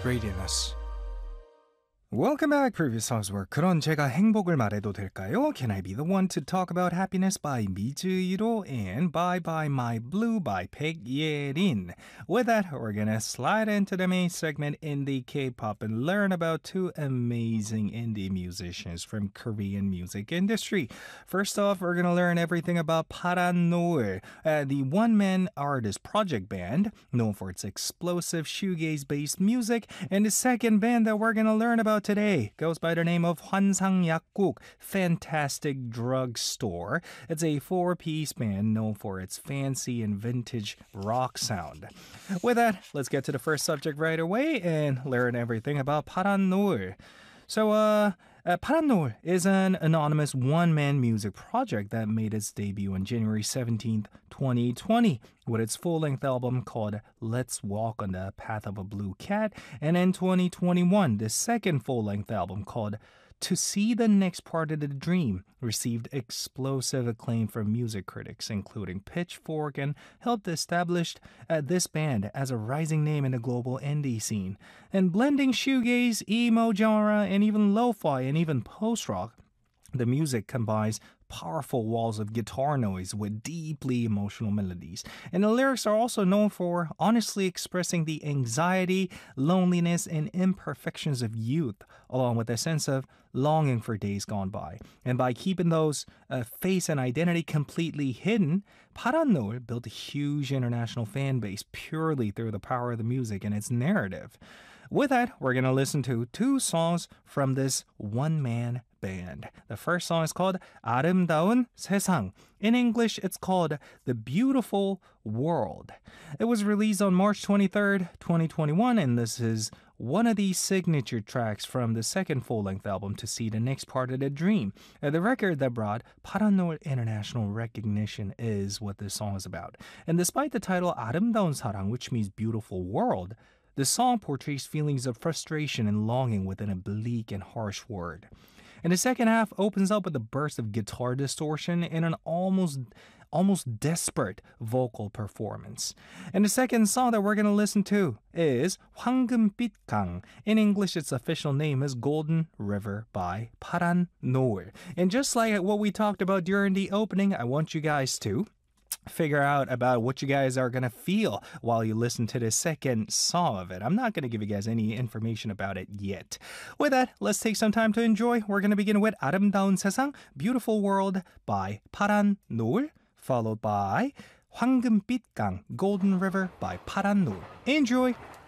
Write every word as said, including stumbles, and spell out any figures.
Radiance. Welcome back. Previous songs were 그런 제가 행복을 말해도 될까요? Can I be the one to talk about happiness by 미즈이로 and Bye Bye My Blue by 백예린. With that, we're gonna slide into the main segment indie K-pop and learn about two amazing indie musicians from Korean music industry. First off, we're gonna learn everything about 파란 노을, uh, the one-man artist project band known for its explosive shoegaze-based music, and the second band that we're gonna learn about today goes by the name of 환상약국, Fantastic Drug Store. It's a four-piece band known for its fancy and vintage rock sound. With that, let's get to the first subject right away and learn everything about 파란 노을. So, uh, uh, 파란 노을 is an anonymous one-man music project that made its debut on January seventeenth, twenty twenty, with its full-length album called Let's Walk on the Path of a Blue Cat, and in twenty twenty-one, the second full-length album called To See the Next Part of the Dream received explosive acclaim from music critics, including Pitchfork, and helped establish uh, this band as a rising name in the global indie scene. And blending shoegaze, emo genre, and even lo-fi and even post-rock, the music combines powerful walls of guitar noise with deeply emotional melodies. And the lyrics are also known for honestly expressing the anxiety, loneliness, and imperfections of youth, along with a sense of longing for days gone by. And by keeping those uh, face and identity completely hidden, 파란 노을 built a huge international fan base purely through the power of the music and its narrative. With that, we're going to listen to two songs from this one-man band. The first song is called 아름다운 세상. In English, it's called The Beautiful World. It was released on March twenty-third, twenty twenty-one, and this is one of the signature tracks from the second full-length album To See the Next Part of the Dream. Uh, the record that brought 파란 노을 international recognition is what this song is about. And despite the title 아름다운 사랑, which means beautiful world, the song portrays feelings of frustration and longing within a bleak and harsh word. And the second half opens up with a burst of guitar distortion and an almost almost desperate vocal performance. And the second song that we're going to listen to is 황금빛 강. In English, its official name is Golden River by 파란 노을. And just like what we talked about during the opening, I want you guys to figure out about what you guys are going to feel while you listen to the second song of it. I'm not going to give you guys any information about it yet. With that, let's take some time to enjoy. We're going to begin with 아름다운 세상, Beautiful World by 파란 노을, followed by 황금빛 강, Golden River by 파란 노을. Enjoy!